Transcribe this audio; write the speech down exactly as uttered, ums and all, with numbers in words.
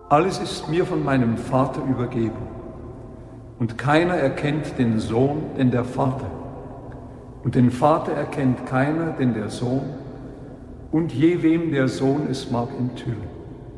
Alles ist mir von meinem Vater übergeben. Und keiner erkennt den Sohn, denn der Vater. Und den Vater erkennt keiner, denn der Sohn. Und je wem der Sohn es mag enthüllen.